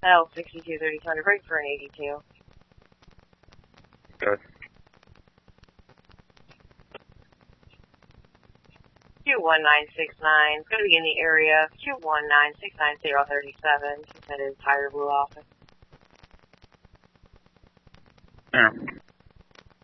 L6232, break for an 82. Good. 21969. It's going to be in the area 21969-037. That is Tire Blue office. Yeah.